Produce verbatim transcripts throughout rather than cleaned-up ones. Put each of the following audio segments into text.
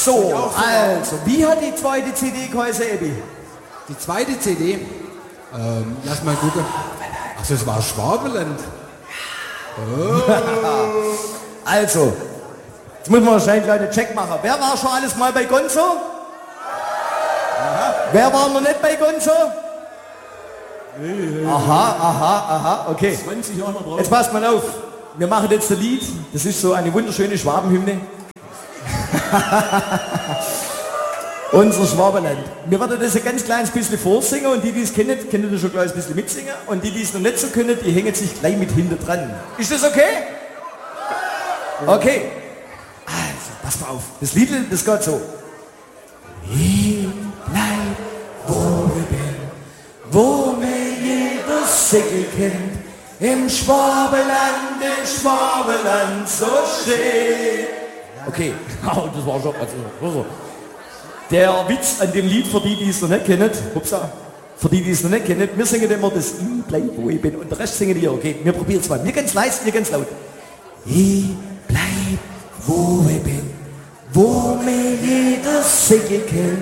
So, also, wie hat die zweite C D geheißen, Ebi? Die zweite C D? Ähm, lass mal gucken. Ach, das war Schwabeland. Oh. Also, jetzt muss man wahrscheinlich Leute Check machen. Wer war schon alles mal bei Gonzo? Aha. Wer war noch nicht bei Gonzo? Aha, aha, aha, okay. zwanzig Jahre drauf. Jetzt passt mal auf. Wir machen jetzt ein Lied. Das ist so eine wunderschöne Schwabenhymne. Unser Schwabenland. Wir werden das ein ganz kleines bisschen vorsingen und die, die es kennen, können das schon gleich ein bisschen mitsingen. Und die, die es noch nicht so können, die hängen sich gleich mit hinter dran. Ist das okay? Okay. Also, pass mal auf. Das Lied, das geht so. Ich bleib, wo ich bin, wo mir jeder Segel kennt. Im Schwabenland, im Schwabenland so schön. Okay, das war schon, also, der Witz an dem Lied, für die, die es noch nicht kennen, upsa, für die, die es noch nicht kennen, wir singen immer das Ich bleib, wo ich bin und der Rest singen die, okay, wir probieren es mal. Wir ganz leise, wir ganz laut. Ich bleib, wo ich bin, wo mir jeder Segel kennt.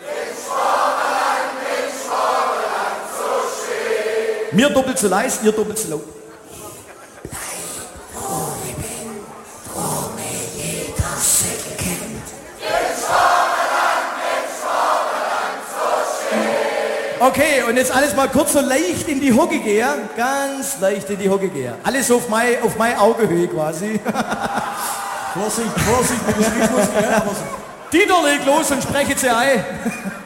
Mir doppelt so leise, ihr doppelt so laut. Okay, und jetzt alles mal kurz so leicht in die Hocke gehen. Ganz leicht in die Hocke gehen. Alles auf meine auf mein Augehöhe quasi. Vorsicht, Vorsicht, mit dem Schnittmuskel, ja, Vorsicht. Dieter, leg los und spreche sie ein.